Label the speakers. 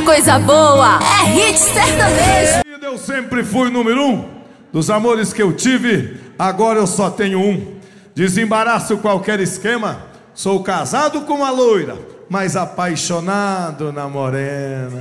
Speaker 1: coisa boa, é hit sertanejo.
Speaker 2: Eu sempre fui número 1 dos amores que eu tive, agora eu só tenho um. Desembaraço qualquer esquema, sou casado com uma loira, mas apaixonado na morena.